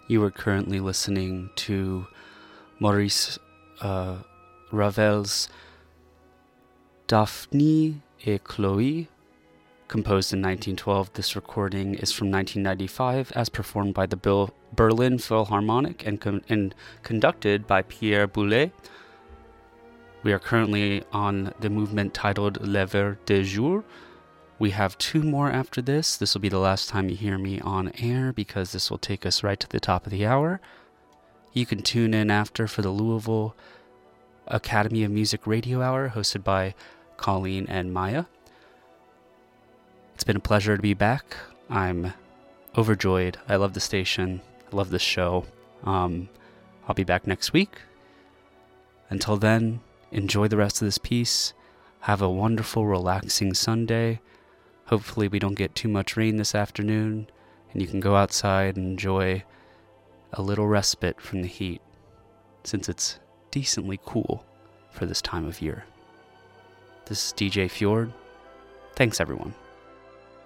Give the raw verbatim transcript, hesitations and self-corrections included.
You are currently listening to Maurice uh, Ravel's Daphne et Chloé, composed in nineteen twelve. This recording is from nineteen ninety-five, as performed by the Bil- Berlin Philharmonic and, con- and conducted by Pierre Boulez. We are currently on the movement titled Le Ver de Jour. We have two more after this. This will be the last time you hear me on air because this will take us right to the top of the hour. You can tune in after for the Louisville Academy of Music Radio Hour, hosted by Colleen and Maya. It's been a pleasure to be back. I'm overjoyed. I love the station. I love the show. Um, I'll be back next week. Until then, enjoy the rest of this piece. Have a wonderful, relaxing Sunday. Hopefully we don't get too much rain this afternoon, and you can go outside and enjoy a little respite from the heat, since it's decently cool for this time of year. This is D J Fjord. Thanks, everyone.